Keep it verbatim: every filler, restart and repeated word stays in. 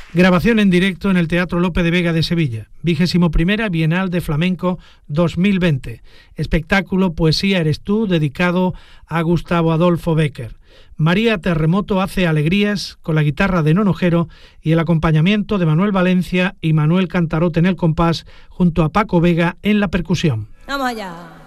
Grabación en directo en el Teatro Lope de Vega de Sevilla, vigésimo primera Bienal de Flamenco dos mil veinte. Espectáculo Poesía eres tú, dedicado a Gustavo Adolfo Bécquer. María Terremoto hace alegrías con la guitarra de Nonojero y el acompañamiento de Manuel Valencia y Manuel Cantarote en el compás, junto a Paco Vega en la percusión. ¡Vamos allá!